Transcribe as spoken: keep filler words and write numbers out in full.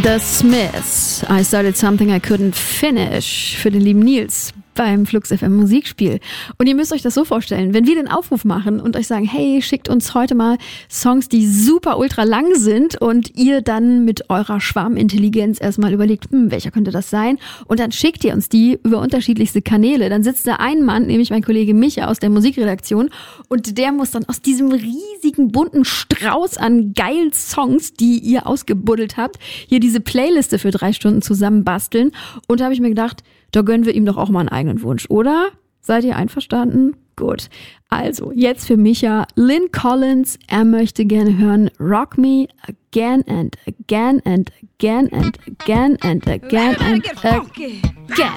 The Smiths, I Started Something I Couldn't Finish, für den lieben Nils beim Flux F M Musikspiel. Und ihr müsst euch das so vorstellen, wenn wir den Aufruf machen und euch sagen, hey, schickt uns heute mal Songs, die super ultra lang sind, und ihr dann mit eurer Schwarmintelligenz erstmal überlegt, hm, welcher könnte das sein? Und dann schickt ihr uns die über unterschiedlichste Kanäle. Dann sitzt da ein Mann, nämlich mein Kollege Micha aus der Musikredaktion, und der muss dann aus diesem riesigen bunten Strauß an geilen Songs, die ihr ausgebuddelt habt, hier diese Playliste für drei Stunden zusammenbasteln. Und da habe ich mir gedacht, da gönnen wir ihm doch auch mal einen eigenen Wunsch, oder? Seid ihr einverstanden? Gut. Also, jetzt für Micha, Lynn Collins. Er möchte gerne hören Rock Me Again and Again and Again and Again and Again and Again.